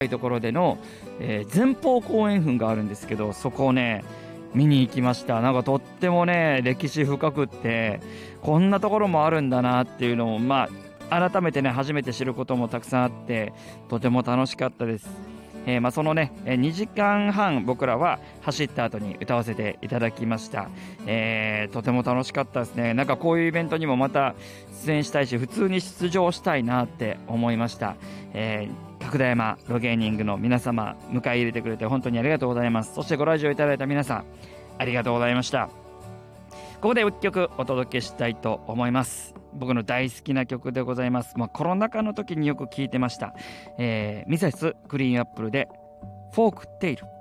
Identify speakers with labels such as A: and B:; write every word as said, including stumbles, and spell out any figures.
A: いところでの、えー前方後円墳があるんですけど、そこをね見に行きました。なんかとってもね歴史深くって、こんなところもあるんだなっていうのを、まあ改めてね初めて知ることもたくさんあって、とても楽しかったです。えーまあ、そのねえーにじかんはん僕らは走った後に歌わせていただきました。えーとても楽しかったですね。なんかこういうイベントにもまた出演したいし、普通に出場したいなって思いました。えー角田山ロゲーニングの皆様、迎え入れてくれて本当にありがとうございます。そしてご来場いただいた皆さん、ありがとうございました。ここでいっきょくお届けしたいと思います。僕の大好きな曲でございます。まあ、コロナ禍の時によく聴いてました。えー、ミセスグリーンアップルでフォークテイル。